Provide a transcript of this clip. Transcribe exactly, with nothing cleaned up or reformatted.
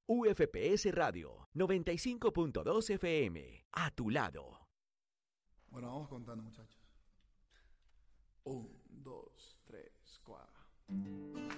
U F P S Radio noventa y cinco punto dos F M. A tu lado. Bueno, vamos contando, muchachos. Un, dos, tres, cuatro.